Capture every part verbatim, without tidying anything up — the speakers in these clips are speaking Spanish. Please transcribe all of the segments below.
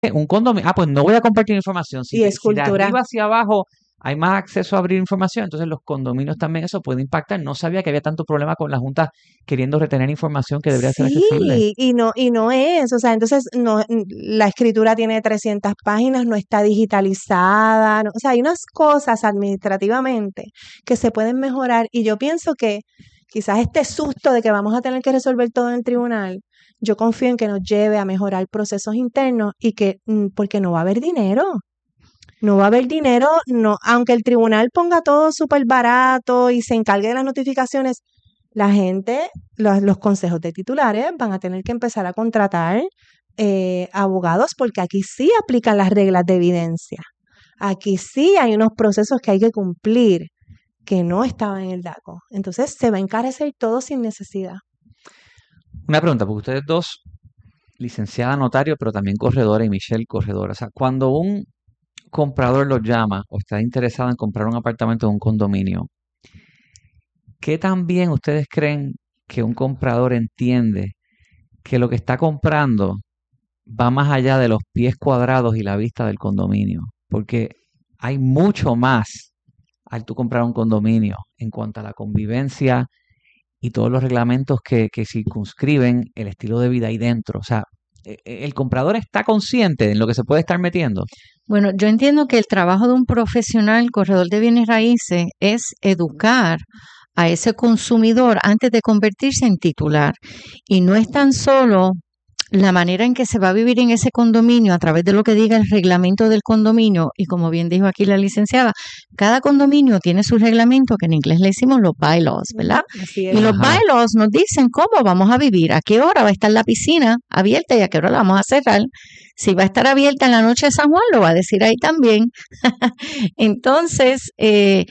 un condominio, ah, pues no voy a compartir información. Si, Y de, es si de cultura. arriba hacia abajo hay más acceso a abrir información, entonces los condominios también eso puede impactar. No sabía que había tanto problema con la Junta queriendo retener información que debería ser accesible. Sí, y no, y no es, o sea, entonces no, n- la escritura tiene trescientas páginas, no está digitalizada, no- o sea, hay unas cosas administrativamente que se pueden mejorar y yo pienso que quizás este susto de que vamos a tener que resolver todo en el tribunal, yo confío en que nos lleve a mejorar procesos internos y que, mm, porque no va a haber dinero. No va a haber dinero, no, aunque el tribunal ponga todo súper barato y se encargue de las notificaciones, la gente, los, los consejos de titulares van a tener que empezar a contratar eh, abogados porque aquí sí aplican las reglas de evidencia. Aquí sí hay unos procesos que hay que cumplir que no estaban en el DACO. Entonces se va a encarecer todo sin necesidad. Una pregunta, porque ustedes dos, licenciada notario, pero también corredora y Michelle corredora. O sea, cuando un comprador los llama o está interesado en comprar un apartamento en un condominio, ¿qué tan bien ustedes creen que un comprador entiende que lo que está comprando va más allá de los pies cuadrados y la vista del condominio? Porque hay mucho más al tú comprar un condominio en cuanto a la convivencia y todos los reglamentos que, que circunscriben el estilo de vida ahí dentro. O sea, e- e- el comprador está consciente en lo que se puede estar metiendo. Bueno, yo entiendo que el trabajo de un profesional corredor de bienes raíces es educar a ese consumidor antes de convertirse en titular. Y no es tan solo la manera en que se va a vivir en ese condominio a través de lo que diga el reglamento del condominio, y como bien dijo aquí la licenciada, cada condominio tiene su reglamento, que en inglés le decimos los bylaws, ¿verdad? Así Y es. los Ajá. bylaws nos dicen cómo vamos a vivir, a qué hora va a estar la piscina abierta y a qué hora la vamos a cerrar. Si va a estar abierta en la noche de San Juan, lo va a decir ahí también. Entonces, eh,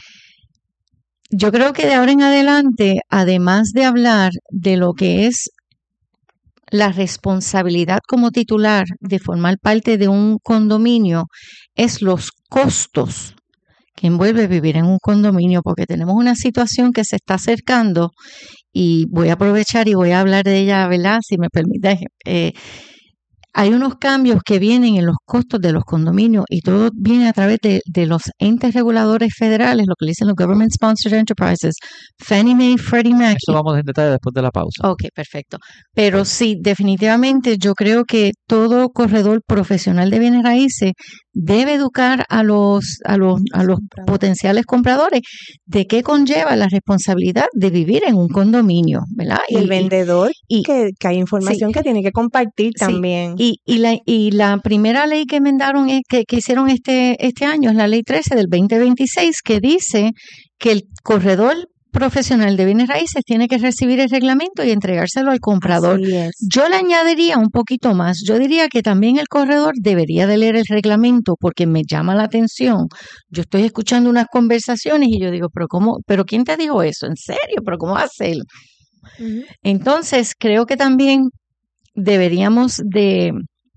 yo creo que de ahora en adelante, además de hablar de lo que es la responsabilidad como titular de formar parte de un condominio, es los costos que envuelve vivir en un condominio, porque tenemos una situación que se está acercando y voy a aprovechar y voy a hablar de ella, ¿verdad? Si me permite. Eh, hay unos cambios que vienen en los costos de los condominios y todo viene a través de, de los entes reguladores federales, lo que le dicen los Government Sponsored Enterprises, Fannie Mae, Freddie Mac. Eso vamos en detalle después de la pausa. Ok, perfecto. Pero sí, definitivamente yo creo que todo corredor profesional de bienes raíces debe educar a los, a los, a los potenciales compradores de qué conlleva la responsabilidad de vivir en un condominio, ¿verdad? Y el vendedor, y- que, que hay información sí. que tiene que compartir Sí, también. Y, y, la, y la primera ley que enmendaron, es- que, que hicieron este, este año, es la ley trece del veinte veintiséis, que dice que el corredor profesional de bienes raíces tiene que recibir el reglamento y entregárselo al comprador. Así es. Yo le añadiría un poquito más. Yo diría que también el corredor debería de leer el reglamento porque me llama la atención. Yo estoy escuchando unas conversaciones y yo digo, pero cómo, pero ¿quién te dijo eso? ¿En serio? ¿Pero cómo va a ser? Ujú. Entonces, creo que también deberíamos de...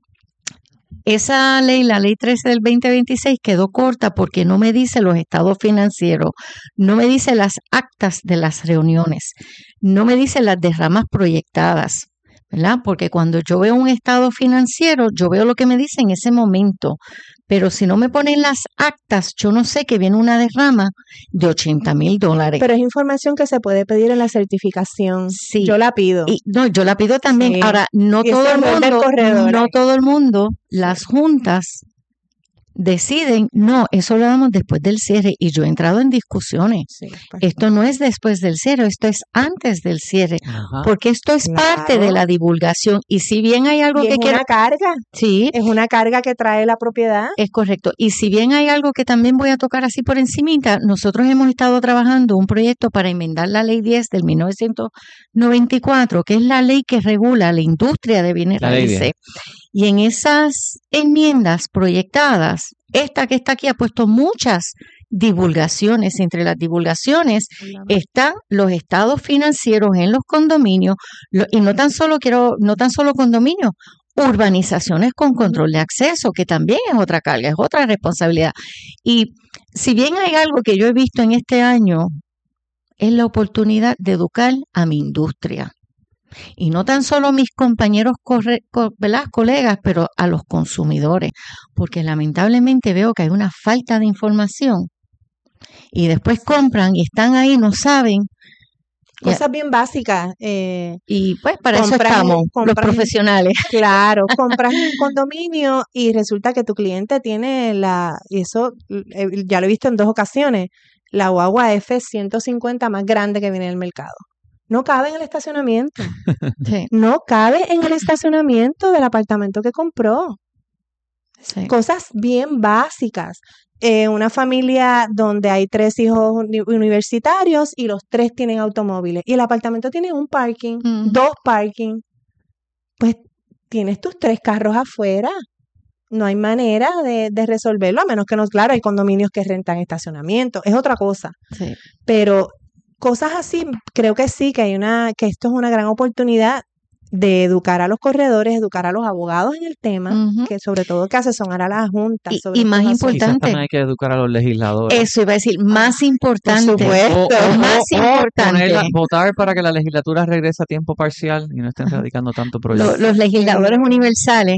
Esa ley, la ley trece del veinte veintiséis, quedó corta porque no me dice los estados financieros, no me dice las actas de las reuniones, no me dice las derramas proyectadas, ¿verdad? Porque cuando yo veo un estado financiero, yo veo lo que me dice en ese momento, pero si no me ponen las actas, yo no sé que viene una derrama de ochenta mil dólares. Pero es información que se puede pedir en la certificación. Sí. Yo la pido. Y no, yo la pido también. Sí. Ahora, no Y ese todo es el el rol del mundo, corredor no ahí. todo el mundo, las juntas deciden, no, eso lo damos después del cierre. Y yo he entrado en discusiones. Sí, pues, Esto no es después del cierre, esto es antes del cierre, Ajá. porque esto es parte Claro. de la divulgación. Y si bien hay algo y que es quiero, una carga. sí, Es una carga que trae la propiedad. es correcto. Y si bien hay algo que también voy a tocar así por encimita, nosotros hemos estado trabajando un proyecto para enmendar la ley diez del mil novecientos noventa y cuatro, que es la ley que regula la industria de bienes La ley raíces. diez. Y en esas enmiendas proyectadas, esta que está aquí ha puesto muchas divulgaciones. Entre las divulgaciones están los estados financieros en los condominios, lo- y no tan solo quiero, no tan solo condominios, urbanizaciones con control de acceso, que también es otra carga, es otra responsabilidad. Y si bien hay algo que yo he visto en este año, es la oportunidad de educar a mi industria. Y no tan solo a mis compañeros, corre, co, ¿verdad? colegas, pero a los consumidores, porque lamentablemente veo que hay una falta de información y después compran y están ahí, no saben. Cosas bien básicas. Eh, y pues para compras, eso estamos, compras, los profesionales. Claro, compras un condominio y resulta que tu cliente tiene la, y eso eh, ya lo he visto en dos ocasiones, la guagua F ciento cincuenta más grande que viene en el mercado. No cabe en el estacionamiento. Sí. No cabe en el estacionamiento del apartamento que compró. Sí. Cosas bien básicas. Eh, una familia donde hay tres hijos uni- universitarios y los tres tienen automóviles y el apartamento tiene un parking, Mm. dos parking, pues tienes tus tres carros afuera. No hay manera de, de resolverlo, a menos que no, claro, hay condominios que rentan estacionamiento, es otra cosa. Sí. Pero cosas así, creo que sí, que hay una, que esto es una gran oportunidad de educar a los corredores, educar a los abogados en el tema, Uh-huh. que sobre todo que asesorar a las juntas. Y, sobre y más estos asuntos. Quizás importante, también hay que educar a los legisladores. eso iba a decir, más importante, Por supuesto. O, o- más o- o importante. ponerla- votar para que la legislatura regrese a tiempo parcial y no estén radicando tanto Lo- proyecto. los legisladores universales.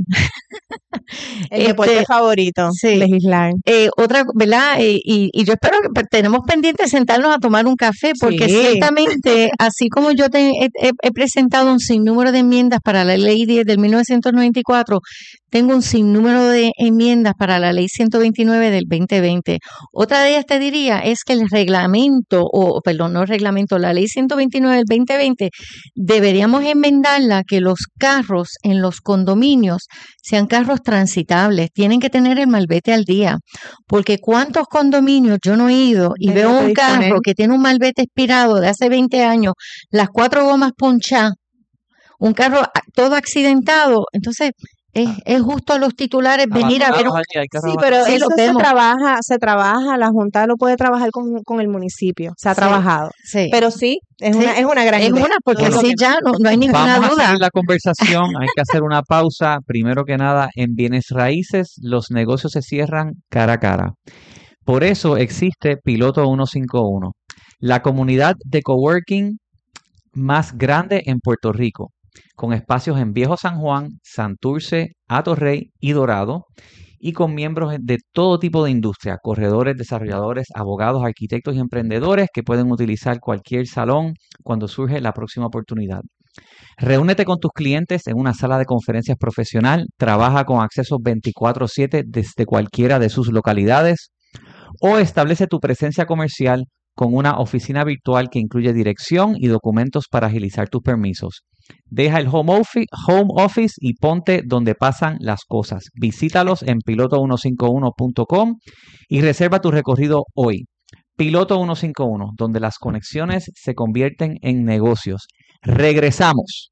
El Este, deporte favorito, sí. legislar. Eh, otra, ¿verdad? Eh, y, y yo espero que pues, tenemos pendiente sentarnos a tomar un café, porque Sí. ciertamente, así como yo te, he, he- he presentado un sinnúmero de enmiendas para la ley diez del mil novecientos noventa y cuatro, tengo un sinnúmero de enmiendas para la ley ciento veintinueve del veinte veinte. Otra de ellas te diría es que el reglamento, o perdón, no el reglamento, la ley ciento veintinueve del veinte veinte, deberíamos enmendarla que los carros en los condominios sean carros transitables, tienen que tener el malvete al día, porque cuántos condominios yo no he ido y Tengo veo que un carro disponer. que tiene un malvete expirado de hace veinte años, las cuatro gomas ponchadas, un carro a- todo accidentado, entonces es, es justo a los titulares venir a ver un... Abandonados allí, hay carros Sí, pero Sí, eso lo se vemos. trabaja, se trabaja, la Junta lo puede trabajar con, con el municipio, se ha Sí. trabajado. Sí. Pero sí, es Sí, una, es una gran es idea. una, porque No digo así que no. ya no, no hay ninguna Vamos a duda. seguir la conversación, hay que hacer una pausa. Primero que nada, en bienes raíces los negocios se cierran cara a cara. Por eso existe Piloto ciento cincuenta y uno, la comunidad de coworking más grande en Puerto Rico, con espacios en Viejo San Juan, Santurce, Atorrey y Dorado, y con miembros de todo tipo de industria, corredores, desarrolladores, abogados, arquitectos y emprendedores que pueden utilizar cualquier salón cuando surge la próxima oportunidad. Reúnete con tus clientes en una sala de conferencias profesional, trabaja con acceso veinticuatro siete desde cualquiera de sus localidades o establece tu presencia comercial con una oficina virtual que incluye dirección y documentos para agilizar tus permisos. Deja el home office, home office y ponte donde pasan las cosas. Visítalos en piloto ciento cincuenta y uno punto com y reserva tu recorrido hoy. Piloto ciento cincuenta y uno, donde las conexiones se convierten en negocios. Regresamos.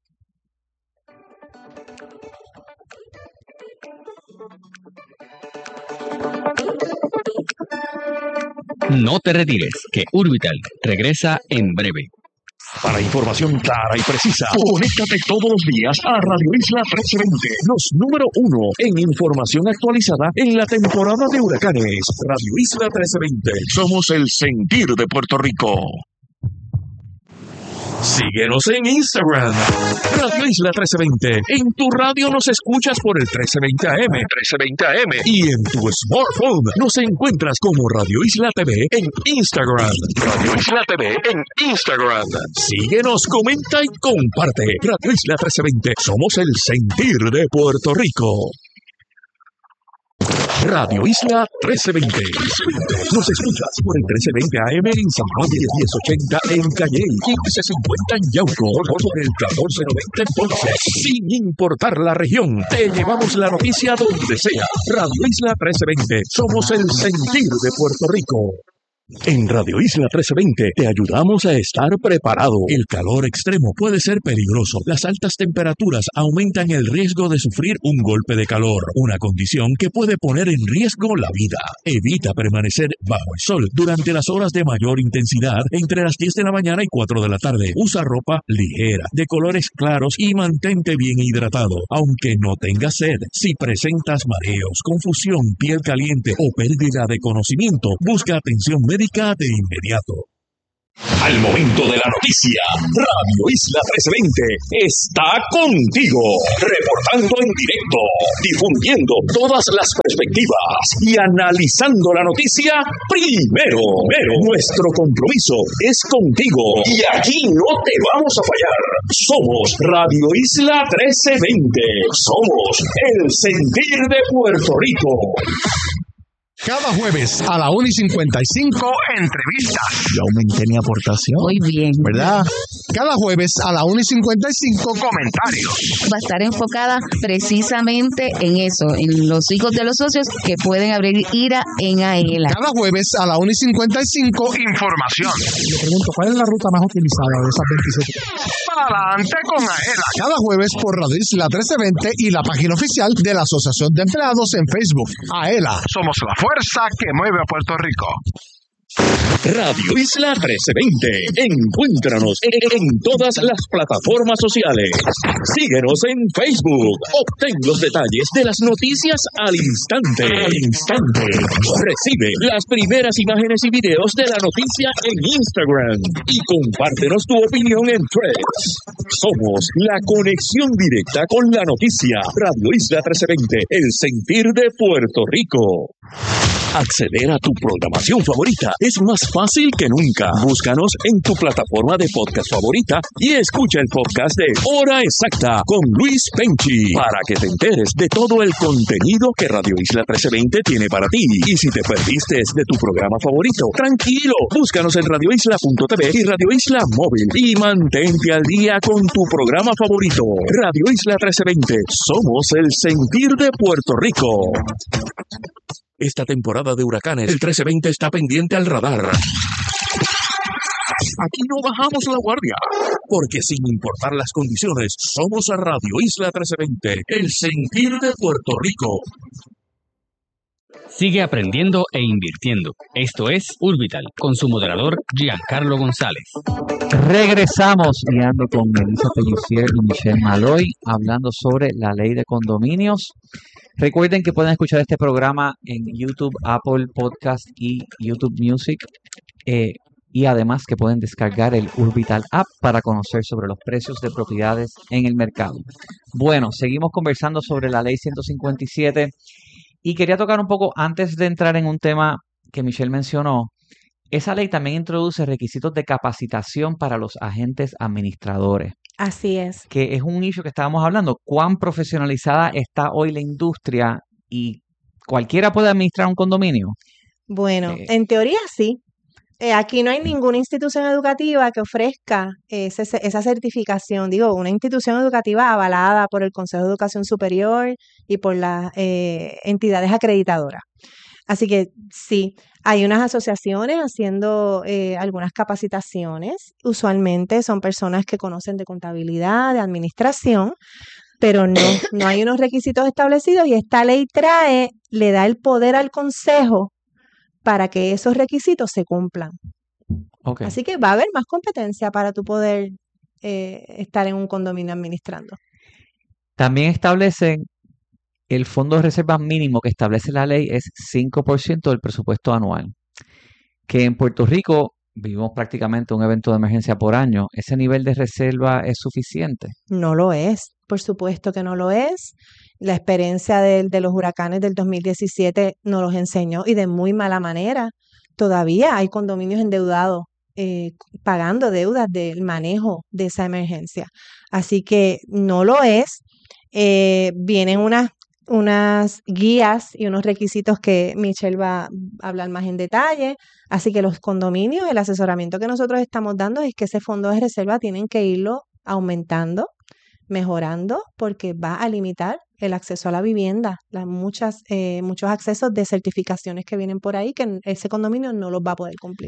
No te retires, que Urbital regresa en breve. Para información clara y precisa, conéctate todos los días a Radio Isla trescientos veinte, los número uno en información actualizada en la temporada de huracanes. Radio Isla trescientos veinte, somos el sentir de Puerto Rico. Síguenos en Instagram, Radio Isla trece veinte. En tu radio nos escuchas por el trece veinte A M, trece veinte A M. Y en tu smartphone nos encuentras como Radio Isla T V en Instagram. Radio Isla T V en Instagram. Síguenos, comenta y comparte. Radio Isla trece veinte. Somos el sentir de Puerto Rico. Radio Isla trece veinte. Nos escuchas por el trece veinte A M en San Juan, diez ochenta en Calle, quince cincuenta en Yauco, por el catorce noventa en Ponce. Sin importar la región, te llevamos la noticia donde sea. Radio Isla trece veinte. Somos el sentir de Puerto Rico. En Radio Isla trece veinte te ayudamos a estar preparado. El calor extremo puede ser peligroso. Las altas temperaturas aumentan el riesgo de sufrir un golpe de calor, una condición que puede poner en riesgo la vida. Evita permanecer bajo el sol durante las horas de mayor intensidad entre las diez de la mañana y cuatro de la tarde. Usa ropa ligera, de colores claros y mantente bien hidratado, aunque no tengas sed. Si presentas mareos, confusión, piel caliente o pérdida de conocimiento, busca atención médica de inmediato. Al momento de la noticia, Radio Isla trece veinte está contigo, reportando en directo, difundiendo todas las perspectivas y analizando la noticia primero. Pero nuestro compromiso es contigo y aquí no te vamos a fallar. Somos Radio Isla trece veinte. Somos el sentir de Puerto Rico. Cada jueves a la una y cincuenta y cinco, entrevistas. Yo aumenté mi aportación. Muy bien. ¿Verdad? Cada jueves a la una y cincuenta y cinco, comentarios. Va a estar enfocada precisamente en eso, en los hijos de los socios que pueden abrir IRA en AELA. Cada jueves a la una y cincuenta y cinco, información. Le pregunto, ¿cuál es la ruta más utilizada de esas veintisiete? Adelante con AELA. Cada jueves por Radio Isla trece veinte y la página oficial de la Asociación de Empleados en Facebook. AELA, somos la fuerza que mueve a Puerto Rico. Radio Isla trece veinte. Encuéntranos en, en todas las plataformas sociales. Síguenos en Facebook. Obtén los detalles de las noticias al instante. Al instante. Recibe las primeras imágenes y videos de la noticia en Instagram. Y compártenos tu opinión en Threads. Somos la conexión directa con la noticia. Radio Isla trece veinte. El sentir de Puerto Rico. Acceder a tu programación favorita es más fácil que nunca. Búscanos en tu plataforma de podcast favorita y escucha el podcast de Hora Exacta con Luis Penchi para que te enteres de todo el contenido que Radio Isla trece veinte tiene para ti. Y si te perdiste de tu programa favorito, tranquilo, búscanos en radio isla punto t v y Radio Isla Móvil y mantente al día con tu programa favorito. Radio Isla trece veinte, somos el sentir de Puerto Rico. Esta temporada de huracanes, el trece veinte está pendiente al radar. Aquí no bajamos la guardia, porque sin importar las condiciones, somos a Radio Isla trece veinte, el sentir de Puerto Rico. Sigue aprendiendo e invirtiendo. Esto es Urbital, con su moderador Giancarlo González. Regresamos guiando con Melissa Pellicier y Michelle Maloy, hablando sobre la ley de condominios. Recuerden que pueden escuchar este programa en YouTube, Apple Podcast y YouTube Music. Eh, y además que pueden descargar el Urbital App para conocer sobre los precios de propiedades en el mercado. Bueno, seguimos conversando sobre la ley ciento cincuenta y siete. Y quería tocar un poco, antes de entrar en un tema que Michelle mencionó, esa ley también introduce requisitos de capacitación para los agentes administradores. Así es. Que es un issue que estábamos hablando. ¿Cuán profesionalizada está hoy la industria y cualquiera puede administrar un condominio? Bueno, Eh, en teoría sí. Eh, aquí no hay ninguna institución educativa que ofrezca ese- esa certificación. Digo, una institución educativa avalada por el Consejo de Educación Superior y por las eh, entidades acreditadoras. Así que sí, hay unas asociaciones haciendo eh, algunas capacitaciones. Usualmente son personas que conocen de contabilidad, de administración, pero no, no hay unos requisitos establecidos y esta ley trae, le da el poder al consejo para que esos requisitos se cumplan. ok. Así que va a haber más competencia para tu poder eh, estar en un condominio administrando. También establecen el fondo de reserva mínimo que establece la ley es cinco por ciento del presupuesto anual. Que en Puerto Rico vivimos prácticamente un evento de emergencia por año. ¿Ese nivel de reserva es suficiente? No lo es, por supuesto que no lo es. La experiencia de, de los huracanes del dos mil diecisiete nos los enseñó y de muy mala manera. Todavía hay condominios endeudados eh, pagando deudas del manejo de esa emergencia. Así que no lo es. Eh, vienen unas, unas guías y unos requisitos que Michelle va a hablar más en detalle. Así que los condominios, el asesoramiento que nosotros estamos dando es que ese fondo de reserva tienen que irlo aumentando, mejorando, porque va a limitar el acceso a la vivienda, las muchas, eh, muchos accesos de certificaciones que vienen por ahí que ese condominio no los va a poder cumplir.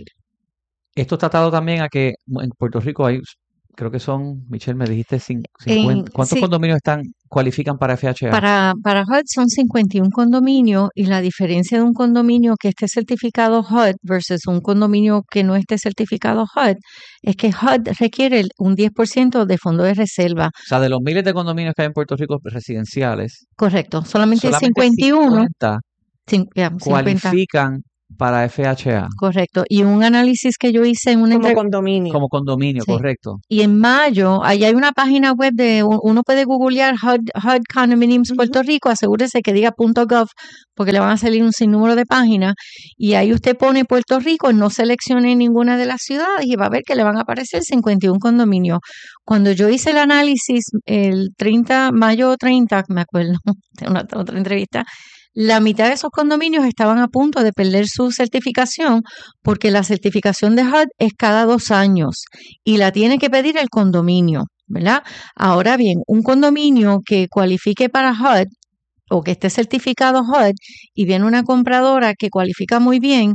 Esto está atado también a que en Puerto Rico hay, creo que son, Michelle, me dijiste cin- cincuenta. En- ¿Cuántos sí. condominios están cualifican para F H A? Para, para H U D son cincuenta y uno condominios y la diferencia de un condominio que esté certificado H U D versus un condominio que no esté certificado H U D es que H U D requiere el- un diez por ciento de fondo de reserva. O sea, de los miles de condominios que hay en Puerto Rico residenciales, Correcto, solamente, solamente cincuenta y uno cincuenta cin- ya, cincuenta cualifican para F H A. Correcto. Y un análisis que yo hice en una Como entre- condominio. Como condominio, Sí. correcto. y en mayo, ahí hay una página web de, un- uno puede googlear H U D, H U D Condominiums Ujú. Puerto Rico, asegúrese que diga .gov, porque le van a salir un sinnúmero de páginas, y ahí usted pone Puerto Rico, no seleccione ninguna de las ciudades y va a ver que le van a aparecer cincuenta y uno condominios. Cuando yo hice el análisis el treinta, mayo treinta, me acuerdo, de una otra entrevista, la mitad de esos condominios estaban a punto de perder su certificación porque la certificación de H U D es cada dos años y la tiene que pedir el condominio, ¿verdad? Ahora bien, un condominio que cualifique para H U D o que esté certificado H U D y viene una compradora que cualifica muy bien,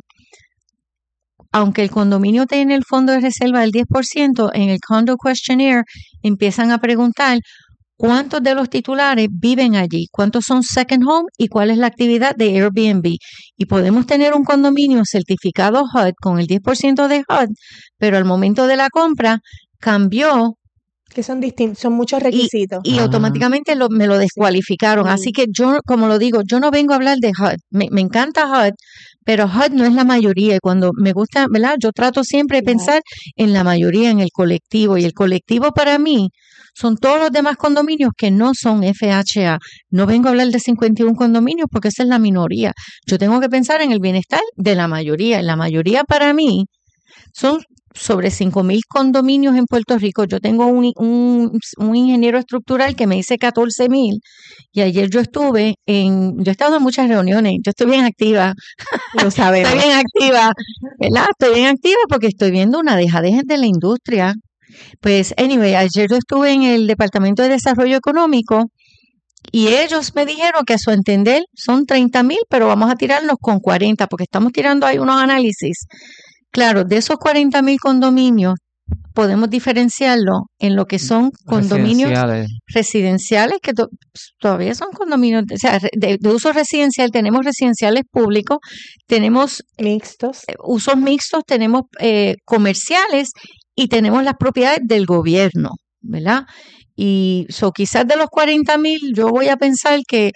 aunque el condominio tiene el fondo de reserva del diez por ciento, en el Condo Questionnaire empiezan a preguntar cuántos de los titulares viven allí, cuántos son second home y cuál es la actividad de Airbnb. Y podemos tener un condominio certificado H U D con el diez por ciento de H U D, pero al momento de la compra cambió Que son distintos, son muchos requisitos. y Ah. automáticamente lo- me lo descualificaron. Sí. Así que yo, como lo digo, yo no vengo a hablar de H U D. Me, me encanta H U D, pero H U D no es la mayoría. Y cuando me gusta, ¿verdad? Yo trato siempre de Claro. pensar en la mayoría, en el colectivo. Y el colectivo para mí son todos los demás condominios que no son F H A. No vengo a hablar de cincuenta y uno condominios porque esa es la minoría. Yo tengo que pensar en el bienestar de la mayoría. Y la mayoría para mí son sobre cinco mil condominios en Puerto Rico. Yo tengo un, un, un ingeniero estructural que me dice catorce mil y ayer yo estuve en, yo he estado en muchas reuniones, yo estoy bien activa, Lo sabemos. estoy bien activa, ¿verdad? Estoy bien activa porque estoy viendo una dejadez de la industria. Pues, anyway, ayer yo estuve en el Departamento de Desarrollo Económico y ellos me dijeron que a su entender son treinta mil, pero vamos a tirarnos con cuarenta porque estamos tirando ahí unos análisis. Claro, de esos cuarenta mil condominios podemos diferenciarlo en lo que son condominios Residenciales. residenciales, que to- todavía son condominios, o sea, de, de uso residencial, tenemos residenciales públicos, tenemos Mixtos. eh, usos mixtos, tenemos eh, comerciales y tenemos las propiedades del gobierno, ¿verdad? Y so, quizás de los cuarenta mil yo voy a pensar que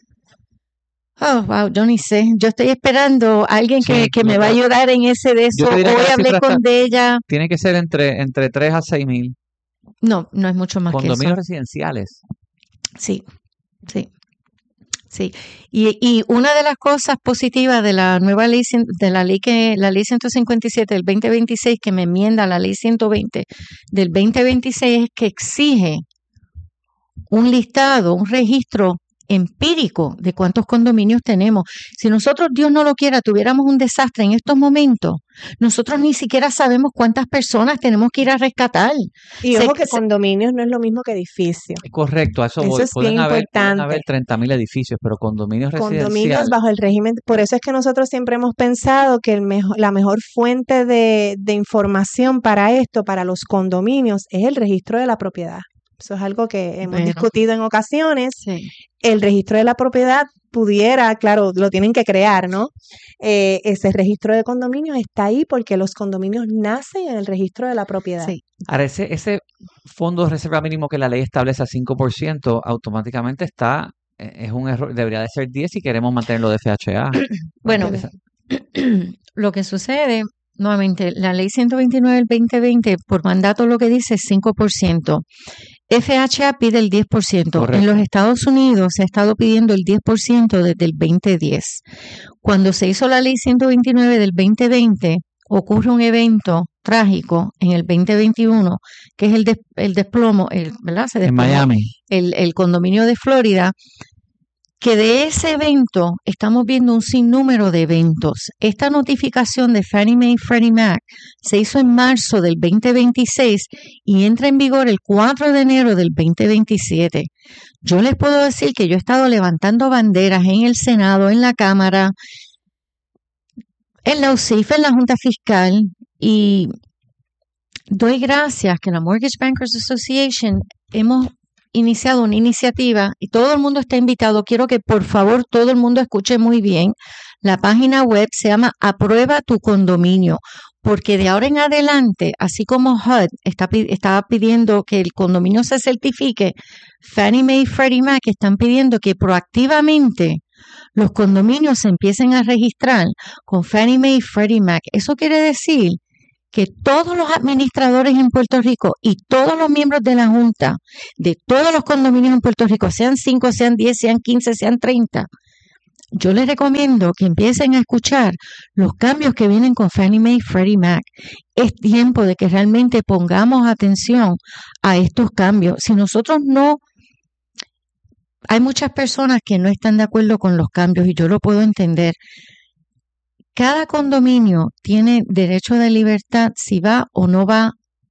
oh, wow, yo ni sé. Yo estoy esperando a alguien que, Sí, que me yo va a creo- ayudar en ese de yo eso. te diría que Hoy la hablé cifra con está- de ella. Tiene que ser entre, entre tres a seis mil No, no es mucho más que condominios eso. residenciales. Sí, sí, sí. Y, y una de las cosas positivas de la nueva ley, cien- de la ley que, la ley ciento cincuenta y siete del veinte veintiséis, que me enmienda la ley ciento veinte del veinte veintiséis, es que exige un listado, un registro empírico de cuántos condominios tenemos. Si nosotros, Dios no lo quiera, tuviéramos un desastre en estos momentos, nosotros ni siquiera sabemos cuántas personas tenemos que ir a rescatar. Y Se- ojo que se- condominios no es lo mismo que edificio. Correcto, a eso, Eso voy. es Pueden bien haber, pueden importante. haber treinta mil edificios, pero condominios Condominios residenciales. bajo el régimen, por eso es que nosotros siempre hemos pensado que el mejor, la mejor fuente de, de información para esto, para los condominios, es el registro de la propiedad. Eso es algo que hemos Bueno. discutido en ocasiones. Sí. El registro de la propiedad pudiera, claro, lo tienen que crear, ¿no? Eh, ese registro de condominios está ahí porque los condominios nacen en el registro de la propiedad. Sí. Ahora, ese, ese fondo de reserva mínimo que la ley establece a cinco por ciento, automáticamente está, eh, es un error, debería de ser diez si queremos mantenerlo de F H A. Bueno, Esa- lo que sucede, nuevamente, la ley ciento veintinueve del veinte veinte, por mandato lo que dice es cinco por ciento. F H A pide el diez por ciento. Correcto. En los Estados Unidos se ha estado pidiendo el diez por ciento desde el veinte diez. Cuando se hizo la ley ciento veintinueve del veinte veinte, ocurre un evento trágico en el veinte veintiuno, que es el, des- el desplomo, el, ¿verdad? Se en desplomó Miami. el, el condominio de Florida, que de ese evento estamos viendo un sinnúmero de eventos. Esta notificación de Fannie Mae y Freddie Mac se hizo en marzo del veinte veintiséis y entra en vigor el cuatro de enero del veinte veintisiete. Yo les puedo decir que yo he estado levantando banderas en el Senado, en la Cámara, en la U C I F, en la Junta Fiscal, y doy gracias que la Mortgage Bankers Association hemos iniciado una iniciativa y todo el mundo está invitado. Quiero que por favor todo el mundo escuche muy bien. La página web se llama Aprueba tu condominio, porque de ahora en adelante, así como H U D está, pi- estaba pidiendo que el condominio se certifique, Fannie Mae y Freddie Mac están pidiendo que proactivamente los condominios se empiecen a registrar con Fannie Mae y Freddie Mac. Eso quiere decir que todos los administradores en Puerto Rico y todos los miembros de la Junta de todos los condominios en Puerto Rico, sean cinco, sean diez, sean quince, sean treinta, yo les recomiendo que empiecen a escuchar los cambios que vienen con Fannie Mae y Freddie Mac. Es tiempo de que realmente pongamos atención a estos cambios. Si nosotros no, hay muchas personas que no están de acuerdo con los cambios y yo lo puedo entender. Cada condominio tiene derecho de libertad si va o no va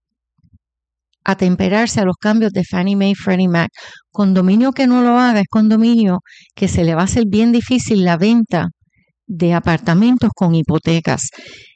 a temperarse a los cambios de Fannie Mae y Freddie Mac. Condominio que no lo haga es condominio que se le va a hacer bien difícil la venta de apartamentos con hipotecas.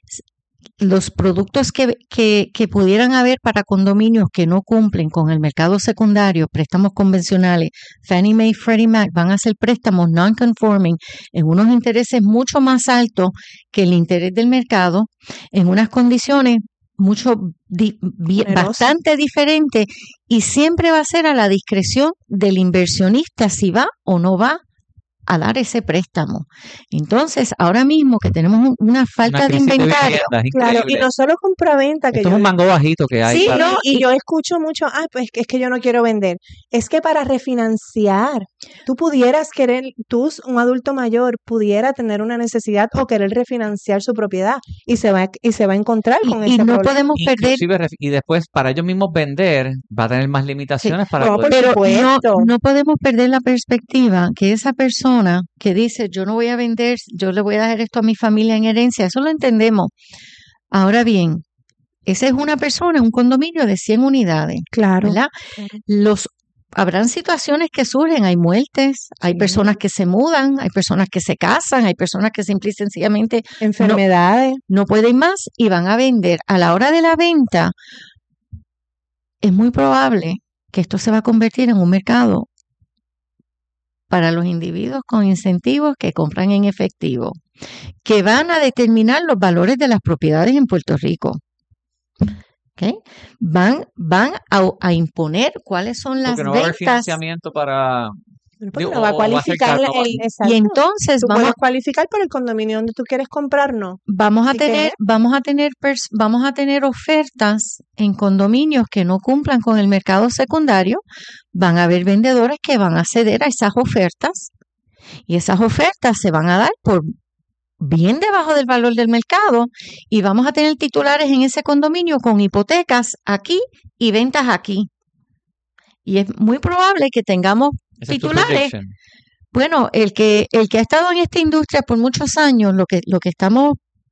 Los productos que, que, que pudieran haber para condominios que no cumplen con el mercado secundario, préstamos convencionales, Fannie Mae y Freddie Mac van a ser préstamos non-conforming en unos intereses mucho más altos que el interés del mercado, en unas condiciones mucho di, bi, bastante diferentes, y siempre va a ser a la discreción del inversionista si va o no va a dar ese préstamo. Entonces, ahora mismo que tenemos una falta Una de crisis de inventario, vivienda, es Claro, y increíble. no solo compraventa, que Esto yo es un mango bajito que hay. sí, para- no, y yo escucho mucho, ay, pues que es que yo no quiero vender. Es que para refinanciar, tú pudieras querer, tú, un adulto mayor, pudiera tener una necesidad o querer refinanciar su propiedad y se va, y se va a encontrar y, con y ese no problema. podemos perder, Inclusive, ref- y después para ellos mismos vender, va a tener más limitaciones para No, poder... por pero no, supuesto. no podemos perder la perspectiva que esa persona que dice yo no voy a vender, yo le voy a dejar esto a mi familia en herencia, eso lo entendemos. Ahora bien, esa es una persona, un condominio de cien unidades, Claro. ¿verdad? Los habrán situaciones que surgen, hay muertes, hay Sí. personas que se mudan, hay personas que se casan, hay personas que simple y sencillamente Enfermedades. no pueden más y van a vender. A la hora de la venta, es muy probable que esto se va a convertir en un mercado para los individuos con incentivos que compran en efectivo, que van a determinar los valores de las propiedades en Puerto Rico. ¿Okay? Van, van a, a imponer cuáles son las Porque no va a haber ventas. financiamiento para... Porque Digo, no va a o- o va a ser cualificar caro, el, Y exacto. entonces Tú vamos, puedes cualificar por el condominio donde tú quieres comprar, no. vamos a Así que- tener, vamos a tener, pers- vamos a tener ofertas en condominios que no cumplan con el mercado secundario. Van a haber vendedores que van a ceder a esas ofertas y esas ofertas se van a dar por bien debajo del valor del mercado y vamos a tener titulares en ese condominio con hipotecas aquí y ventas aquí. Y es muy probable que tengamos esa es tu titulares. prediction. Bueno, el que el que ha estado en esta industria por muchos años, lo que lo que estamos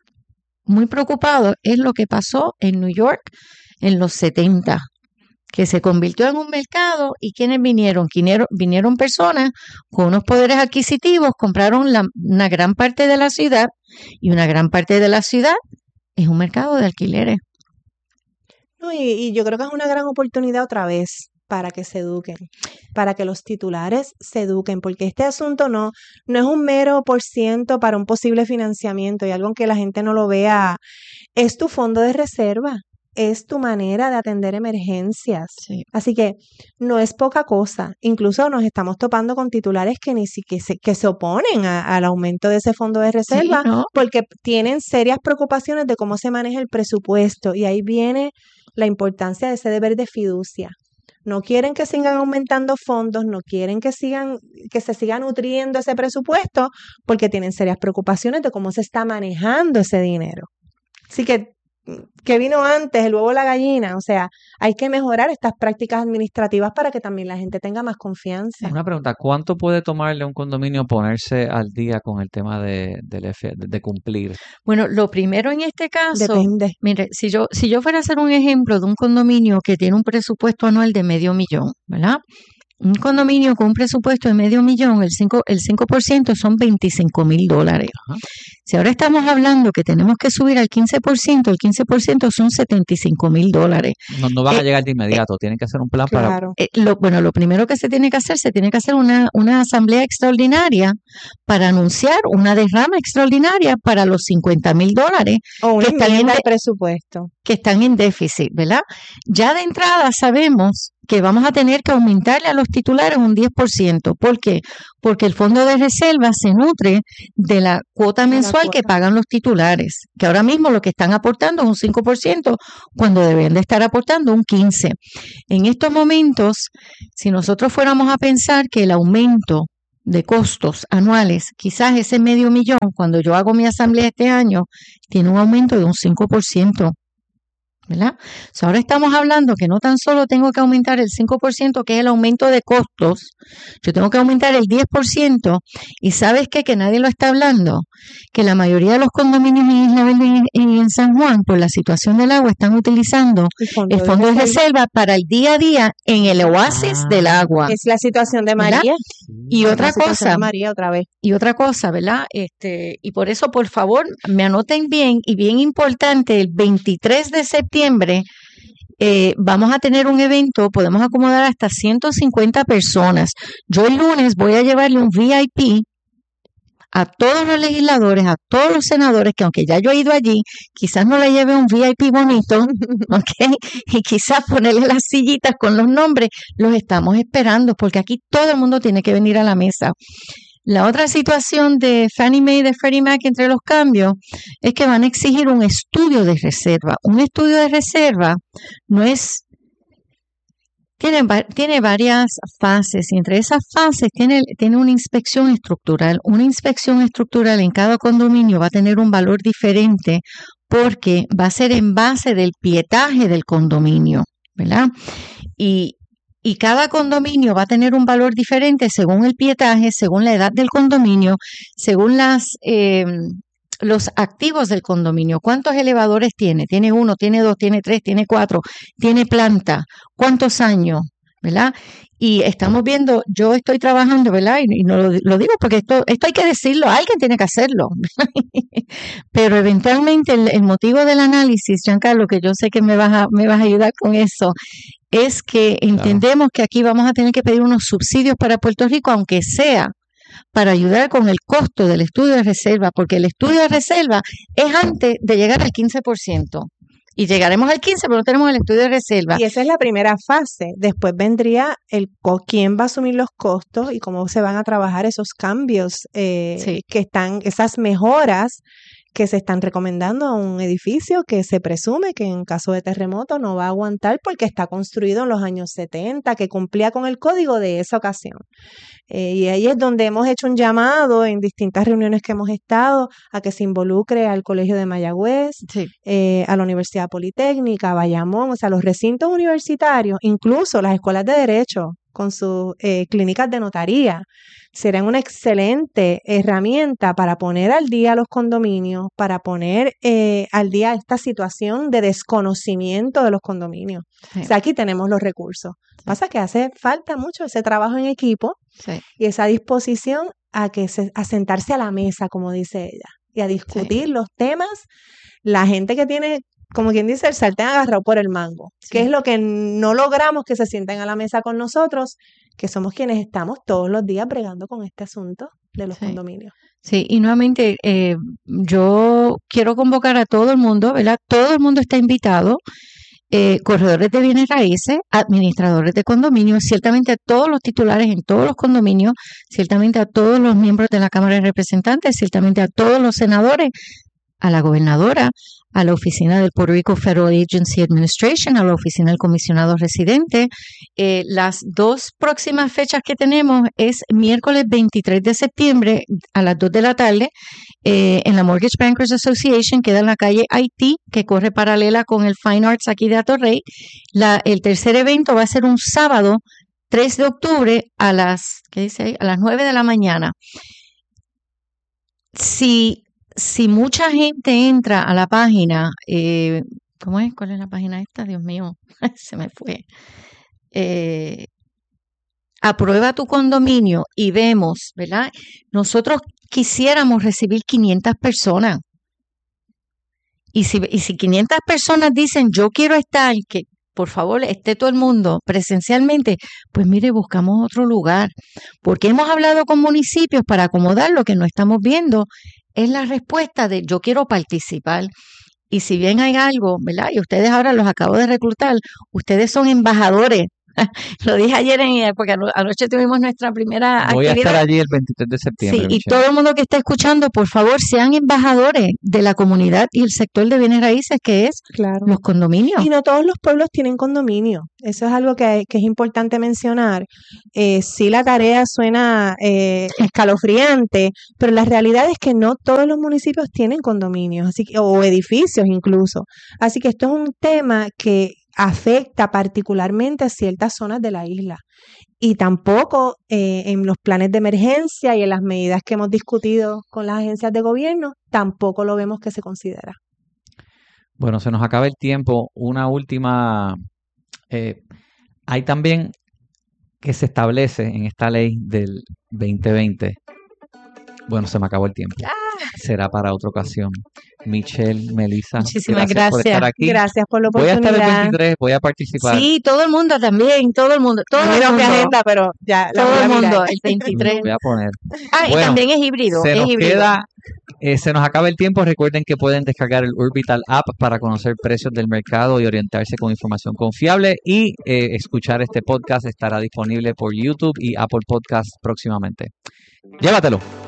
muy preocupados es lo que pasó en New York en los setenta, que se convirtió en un mercado y ¿quiénes vinieron? Vinieron, vinieron personas con unos poderes adquisitivos, compraron la, una gran parte de la ciudad y una gran parte de la ciudad es un mercado de alquileres. No, y, y yo creo que es una gran oportunidad otra vez para que se eduquen, para que los titulares se eduquen, porque este asunto no, no es un mero por ciento para un posible financiamiento y algo que la gente no lo vea, es tu fondo de reserva, es tu manera de atender emergencias. Sí. Así que no es poca cosa. Incluso nos estamos topando con titulares que ni siquiera se, que se oponen a- al aumento de ese fondo de reserva Sí, ¿no? porque tienen serias preocupaciones de cómo se maneja el presupuesto. Y ahí viene la importancia de ese deber de fiducia. No quieren que sigan aumentando fondos, no quieren que sigan, que se siga nutriendo ese presupuesto porque tienen serias preocupaciones de cómo se está manejando ese dinero. Así que, ¿qué vino antes, el huevo o la gallina? O sea, hay que mejorar estas prácticas administrativas para que también la gente tenga más confianza. Una pregunta, ¿cuánto puede tomarle a un condominio ponerse al día con el tema de, del F- de, de cumplir? Bueno, lo primero en este caso, Depende. mire, si yo, si yo fuera a hacer un ejemplo de un condominio que tiene un presupuesto anual de medio millón, ¿verdad? Un condominio con un presupuesto de medio millón, el cinco, el cinco por ciento son veinticinco mil dólares. Ajá. Si ahora estamos hablando que tenemos que subir al quince por ciento, el quince por ciento son setenta y cinco mil dólares. No, no van a Eh, llegar de inmediato, tienen que hacer un plan para... Claro. Eh, lo, bueno, lo primero que se tiene que hacer, se tiene que hacer una, una asamblea extraordinaria para anunciar una derrama extraordinaria para los cincuenta mil dólares O una que están en enmienda de- de presupuesto. que están en déficit, ¿verdad? Ya de entrada sabemos que vamos a tener que aumentarle a los titulares un diez por ciento. ¿Por qué? porque el fondo de reserva se nutre de la cuota mensual que pagan los titulares, que ahora mismo lo que están aportando es un cinco por ciento cuando deben de estar aportando un quince por ciento. En estos momentos, si nosotros fuéramos a pensar que el aumento de costos anuales, quizás ese medio millón, cuando yo hago mi asamblea este año, tiene un aumento de un cinco por ciento. ¿Verdad? So, ahora estamos hablando que no tan solo tengo que aumentar el cinco por ciento, que es el aumento de costos, yo tengo que aumentar el diez por ciento, y ¿sabes qué? Que nadie lo está hablando, que la mayoría de los condominios en Isla Verde y en San Juan, por la situación del agua, están utilizando el fondo, el fondo de, de reserva para el día a día en el oasis ah, del agua. Es la situación de María. ¿Verdad? Y es otra cosa, de María otra vez. Y otra cosa, ¿verdad? Este, y por eso, por favor, me anoten bien, y bien importante, el veintitrés de septiembre eh, vamos a tener un evento, podemos acomodar hasta ciento cincuenta personas. Yo el lunes voy a llevarle un V I P a todos los legisladores, a todos los senadores, que aunque ya yo he ido allí, quizás no le lleve un V I P bonito, ¿ok? Y quizás ponerle las sillitas con los nombres, los estamos esperando, porque aquí todo el mundo tiene que venir a la mesa. La otra situación de Fannie Mae y de Freddie Mac entre los cambios es que van a exigir un estudio de reserva. Un estudio de reserva no es, tiene, tiene varias fases, y entre esas fases tiene, tiene una inspección estructural. Una inspección estructural en cada condominio va a tener un valor diferente porque va a ser en base del pietaje del condominio, ¿verdad? Y Y cada condominio va a tener un valor diferente según el pietaje, según la edad del condominio, según las eh, los activos del condominio. ¿Cuántos elevadores tiene? ¿Tiene uno, tiene dos, tiene tres, tiene cuatro? ¿Tiene planta? ¿Cuántos años? ¿Verdad? Y estamos viendo, yo estoy trabajando, ¿verdad? Y, y no lo, lo digo porque esto, esto hay que decirlo, alguien tiene que hacerlo. Pero eventualmente el, el motivo del análisis, Giancarlo, que yo sé que me vas a, me vas a ayudar con eso, es que entendemos claro. que aquí vamos a tener que pedir unos subsidios para Puerto Rico, aunque sea para ayudar con el costo del estudio de reserva, porque el estudio de reserva es antes de llegar al quince por ciento. Y llegaremos al quince, pero no tenemos el estudio de reserva. Y esa es la primera fase. Después vendría el quién va a asumir los costos y cómo se van a trabajar esos cambios eh, sí. que están, esas mejoras que se están recomendando a un edificio que se presume que en caso de terremoto no va a aguantar porque está construido en los años setenta, que cumplía con el código de esa ocasión. Eh, y ahí es donde hemos hecho un llamado en distintas reuniones que hemos estado a que se involucre al Colegio de Mayagüez, sí. eh, a la Universidad Politécnica, a Bayamón, o sea, los recintos universitarios, incluso las escuelas de Derecho con sus eh, clínicas de notaría, serán una excelente herramienta para poner al día a los condominios, para poner eh, al día esta situación de desconocimiento de los condominios. Sí. O sea, aquí tenemos los recursos. Sí. Pasa que hace falta mucho ese trabajo en equipo sí. y esa disposición a, que se, a sentarse a la mesa, como dice ella, y a discutir sí. los temas. La gente que tiene, como quien dice, el sartén agarrado por el mango, sí. que es lo que no logramos que se sienten a la mesa con nosotros, que somos quienes estamos todos los días bregando con este asunto de los sí. condominios. Sí, y nuevamente eh, yo quiero convocar a todo el mundo, ¿verdad? Todo el mundo está invitado, eh, corredores de bienes raíces, administradores de condominios, ciertamente a todos los titulares en todos los condominios, ciertamente a todos los miembros de la Cámara de Representantes, ciertamente a todos los senadores, a la gobernadora, a la oficina del Puerto Rico Federal Agency Administration, a la oficina del comisionado residente. Eh, las dos próximas fechas que tenemos es miércoles veintitrés de septiembre a las dos de la tarde eh, en la Mortgage Bankers Association, queda en la calle Haití, que corre paralela con el Fine Arts aquí de Atorrey. La, el tercer evento va a ser un sábado tres de octubre a las, ¿qué dice ahí? A las nueve de la mañana. Si Si mucha gente entra a la página, eh, ¿cómo es? ¿Cuál es la página esta? Dios mío, se me fue. Eh, aprueba tu condominio y vemos, ¿verdad? Nosotros quisiéramos recibir quinientas personas. Y si, y si quinientas personas dicen, yo quiero estar, que por favor esté todo el mundo presencialmente, pues mire, buscamos otro lugar. Porque hemos hablado con municipios para acomodar lo que no estamos viendo. Es la respuesta de yo quiero participar. Y si bien hay algo, ¿verdad? Y ustedes ahora los acabo de reclutar, ustedes son embajadores Lo dije ayer, en, porque ano- anoche tuvimos nuestra primera Voy a actividad. estar allí el veintitrés de septiembre. Sí, y Michelle. todo el mundo que está escuchando, por favor, sean embajadores de la comunidad y el sector de bienes raíces, que es Claro. los condominios. Y no todos los pueblos tienen condominio. Eso es algo que, que es importante mencionar. Eh, sí, la tarea suena eh, escalofriante, pero la realidad es que no todos los municipios tienen condominios, así que, o edificios incluso. Así que esto es un tema que afecta particularmente a ciertas zonas de la isla. Y tampoco eh, en los planes de emergencia y en las medidas que hemos discutido con las agencias de gobierno, tampoco lo vemos que se considera. Bueno, se nos acaba el tiempo. Una última. eh, hay también que se establece en esta ley del veinte veinte. Bueno, se me acabó el tiempo. Será para otra ocasión. Michelle, Melissa, Muchísimas gracias por gracias. estar aquí. Gracias por la Voy a estar el oportunidad. veintitrés, voy a participar. Sí, todo el mundo también, todo el mundo, todo A mí el no me mundo, agenda, pero ya la todo voy a el mirar. mundo, el Me veintitrés. voy a poner. Ah, y Bueno, también es híbrido, Se es nos híbrido. queda, eh, se nos acaba el tiempo. Recuerden que pueden descargar el Urbital app para conocer precios del mercado y orientarse con información confiable. Y eh, escuchar este podcast estará disponible por YouTube y Apple Podcast próximamente. Llévatelo.